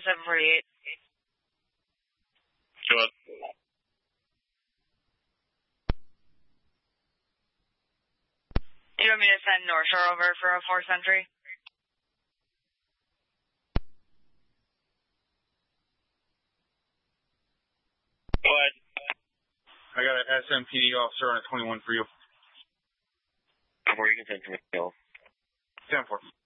748. Go ahead. Do you want me to send North Shore over for a 4th Century? Go ahead. I got an SMPD officer on a 21 for you. Before you can send to me, 10-4.